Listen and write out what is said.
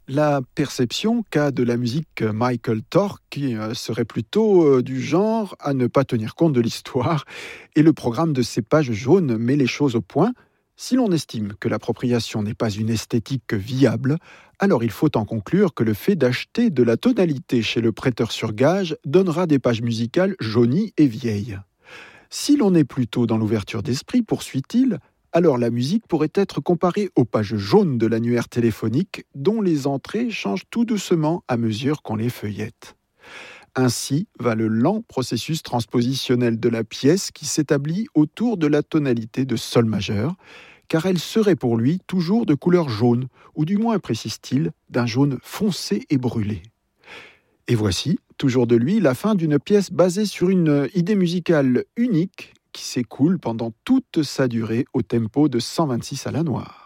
La perception qu'a de la musique Michael Tork qui serait plutôt du genre à ne pas tenir compte de l'histoire, et le programme de ces pages jaunes met les choses au point. Si l'on estime que l'appropriation n'est pas une esthétique viable, alors il faut en conclure que le fait d'acheter de la tonalité chez le prêteur sur gage donnera des pages musicales jaunies et vieilles. Si l'on est plutôt dans l'ouverture d'esprit, poursuit-il, alors la musique pourrait être comparée aux pages jaunes de l'annuaire téléphonique dont les entrées changent tout doucement à mesure qu'on les feuillette. Ainsi va le lent processus transpositionnel de la pièce qui s'établit autour de la tonalité de sol majeur, car elle serait pour lui toujours de couleur jaune, ou du moins, précise-t-il, d'un jaune foncé et brûlé. Et voici, toujours de lui, la fin d'une pièce basée sur une idée musicale unique qui s'écoule pendant toute sa durée au tempo de 126 à la noire.